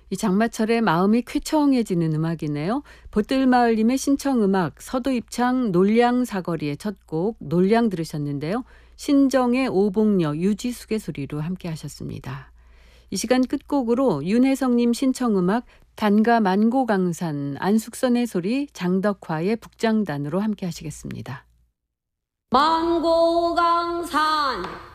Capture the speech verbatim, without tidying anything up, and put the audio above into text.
이 장마철에 마음이 쾌청해지는 음악이네요. 보뜰마을님의 신청음악 서도입창 놀량 사거리의 첫 곡 놀량 들으셨는데요. 신정의 오복녀 유지숙의 소리로 함께 하셨습니다. 이 시간 끝곡으로 윤혜성님 신청음악 단가 만고강산 안숙선의 소리 장덕화의 북장단으로 함께 하시겠습니다. 만고강산